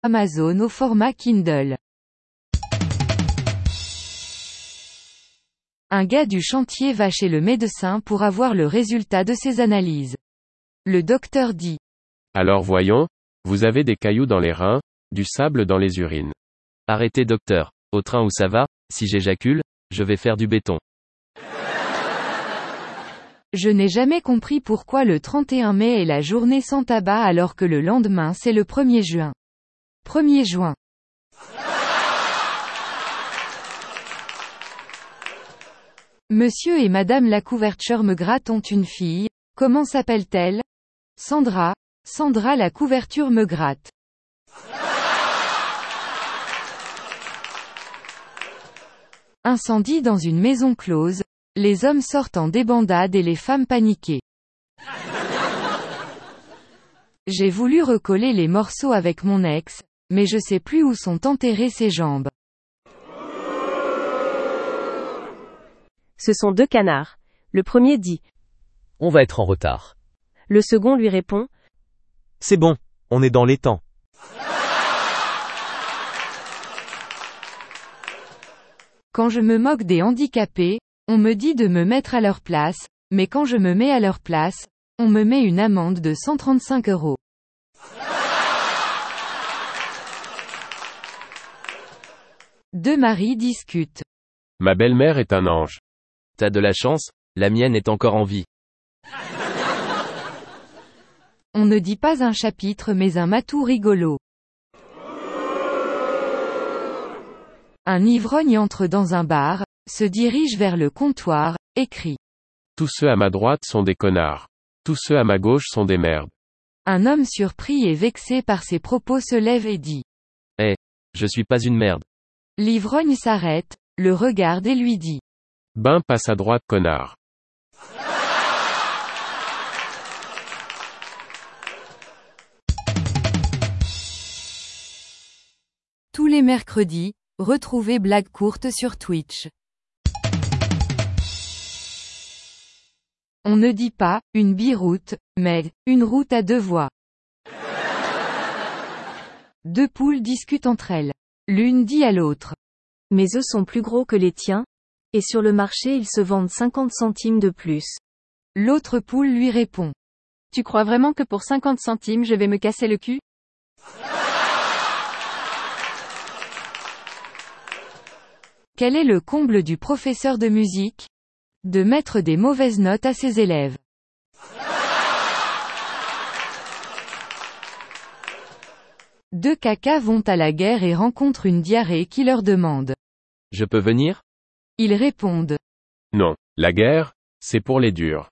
Amazon au format Kindle. Un gars du chantier va chez le médecin pour avoir le résultat de ses analyses. Le docteur dit: Alors voyons, vous avez des cailloux dans les reins, du sable dans les urines. Arrêtez docteur, au train où ça va, si j'éjacule, je vais faire du béton. Je n'ai jamais compris pourquoi le 31 mai est la journée sans tabac alors que le lendemain c'est le 1er juin. 1er juin. Monsieur et Madame la couverture me gratte ont une fille, comment s'appelle-t-elle? Sandra. Sandra la couverture me gratte. Incendie dans une maison close, les hommes sortent en débandade et les femmes paniquées. J'ai voulu recoller les morceaux avec mon ex, mais je sais plus où sont enterrées ses jambes. Ce sont deux canards. Le premier dit: On va être en retard. Le second lui répond: C'est bon, on est dans les temps. Quand je me moque des handicapés, on me dit de me mettre à leur place, mais quand je me mets à leur place, on me met une amende de 135 €. Deux maris discutent. Ma belle-mère est un ange. T'as de la chance, la mienne est encore en vie. On ne dit pas un chapitre mais un matou rigolo. Un ivrogne entre dans un bar, se dirige vers le comptoir, et crie: Tous ceux à ma droite sont des connards. Tous ceux à ma gauche sont des merdes. Un homme surpris et vexé par ses propos se lève et dit: Je suis pas une merde. L'ivrogne s'arrête, le regarde et lui dit: Ben passe à droite connard. Tous les mercredis, retrouvez Blague courte sur Twitch. On ne dit pas une biroute, mais une route à deux voies. Deux poules discutent entre elles. L'une dit à l'autre: Mes œufs sont plus gros que les tiens, et sur le marché ils se vendent 50 centimes de plus. L'autre poule lui répond: Tu crois vraiment que pour 50 centimes je vais me casser le cul? Quel est le comble du professeur de musique? De mettre des mauvaises notes à ses élèves. Deux cacas vont à la guerre et rencontrent une diarrhée qui leur demande: Je peux venir? Ils répondent: Non, la guerre, c'est pour les durs.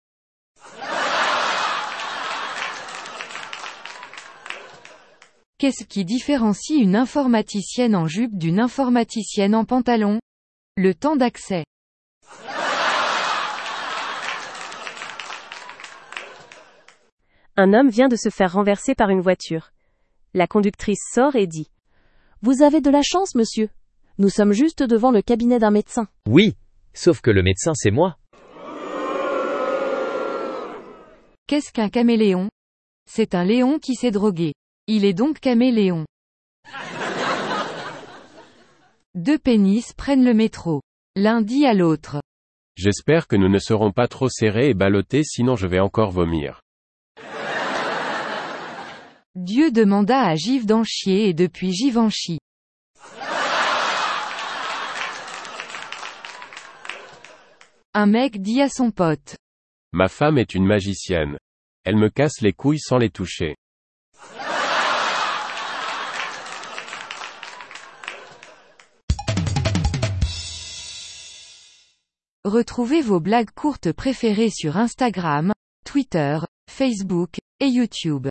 Qu'est-ce qui différencie une informaticienne en jupe d'une informaticienne en pantalon? Le temps d'accès. Un homme vient de se faire renverser par une voiture. La conductrice sort et dit: Vous avez de la chance, monsieur. Nous sommes juste devant le cabinet d'un médecin. Oui, sauf que le médecin c'est moi. Qu'est-ce qu'un caméléon? C'est un léon qui s'est drogué. Il est donc caméléon. Deux pénis prennent le métro. L'un dit à l'autre: J'espère que nous ne serons pas trop serrés et ballottés sinon je vais encore vomir. Dieu demanda à Givenchy et depuis Givenchy. Un mec dit à son pote: Ma femme est une magicienne. Elle me casse les couilles sans les toucher. Retrouvez vos blagues courtes préférées sur Instagram, Twitter, Facebook, et YouTube.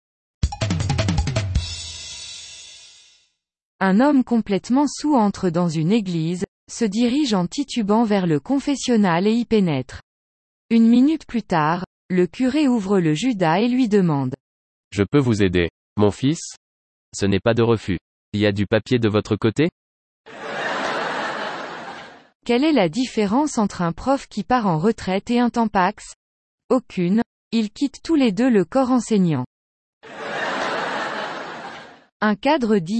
Un homme complètement saoul entre dans une église, se dirige en titubant vers le confessionnal et y pénètre. Une minute plus tard, le curé ouvre le Judas et lui demande: Je peux vous aider, mon fils? Ce n'est pas de refus. Il y a du papier de votre côté? Quelle est la différence entre un prof qui part en retraite et un tampax? Aucune. Ils quittent tous les deux le corps enseignant. Un cadre dit